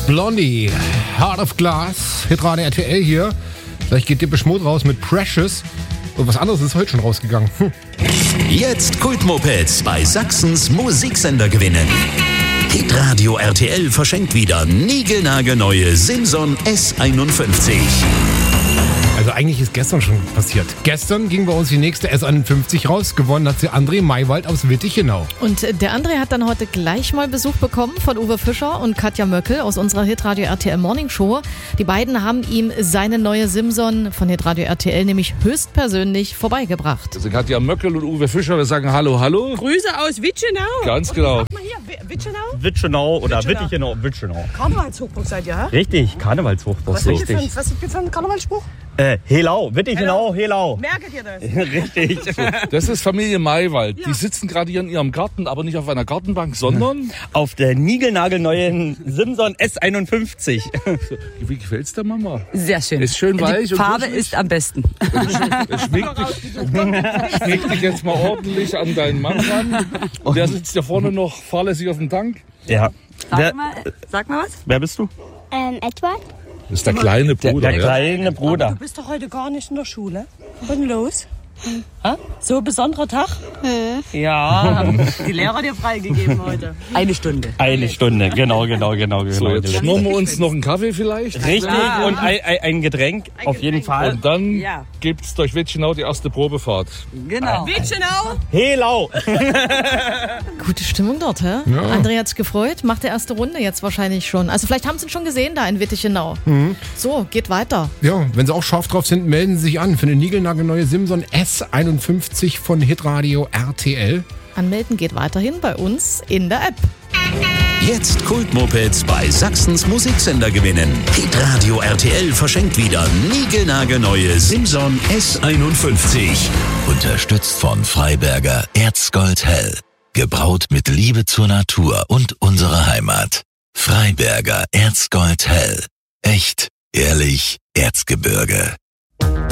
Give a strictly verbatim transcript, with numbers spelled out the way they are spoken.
Blondie, Heart of Glass, Hitradio R T L hier. Gleich geht Depeche Mode raus mit Precious. Und was anderes ist heute schon rausgegangen. Hm. Jetzt Kultmopeds bei Sachsens Musiksender gewinnen. Hitradio R T L verschenkt wieder niegelnagelneue Simson S einundfünfzig. Also eigentlich ist gestern schon passiert. Gestern ging bei uns die nächste S einundfünfzig raus. Gewonnen hat sie André Maywald aus Wittichenau. Und der André hat dann heute gleich mal Besuch bekommen von Uwe Fischer und Katja Möckel aus unserer Hitradio R T L Morning Show. Die beiden haben ihm seine neue Simson von Hitradio R T L nämlich höchstpersönlich vorbeigebracht. Also Katja Möckel und Uwe Fischer, wir sagen Hallo, hallo. Grüße aus Wittichenau. Ganz genau. Sag mal hier, Wittichenau? Wittichenau oder Wittichenau. Wittichenau. Wittichenau. Karnevalshochburg seid ihr, hä? Richtig, Karnevalshochburg. Was ist das für ein, was ist das für ein Karnevalsspruch? Äh, Helau, Wittichenau, Helau. Merket ihr das? Richtig. Das ist Familie Maywald. Die sitzen gerade hier in ihrem Garten, aber nicht auf einer Gartenbank, sondern... Auf der niegelnagelneuen Simson S einundfünfzig. Wie gefällt's der Mama? Sehr schön. Ist schön weich Die und Farbe kuschelig. ist am besten. Schmieg dich, schmieg dich jetzt mal ordentlich an deinen Mann ran. Und der sitzt ja vorne noch fahrlässig auf dem Tank. Ja. Wer, Sag mal, sag mal was. wer bist du? Ähm, Edward? Das ist der kleine Der, Bruder. der ja. kleine Aber Bruder. du bist doch heute gar nicht in der Schule. Was ist denn los? Hä? So ein besonderer Tag? Ja, haben die Lehrer dir freigegeben heute. Eine Stunde. Eine Stunde, genau, genau, genau. genau So, jetzt schnurren wir uns noch einen Kaffee vielleicht. Richtig, und ein, ein, ein Getränk, auf jeden Fall. Und dann Ja. gibt's durch Wittichenau die erste Probefahrt. Genau. Wittichenau? Helau. Gute Stimmung dort, hä? Ja. André hat sich gefreut, macht die erste Runde jetzt wahrscheinlich schon. Also vielleicht haben sie ihn schon gesehen da in Wittichenau. So, geht weiter. Ja, wenn Sie auch scharf drauf sind, melden Sie sich an für eine niegelnagelneue Simson S einundfünfzig von Hitradio R T L. Anmelden geht weiterhin bei uns in der App. Jetzt Kultmopeds bei Sachsens Musiksender gewinnen. Hitradio R T L verschenkt wieder niegelnagelneue Simson S einundfünfzig. Unterstützt von Freiberger Erzgold Hell. Gebraut mit Liebe zur Natur und unserer Heimat. Freiberger Erzgold Hell. Echt, ehrlich, Erzgebirge.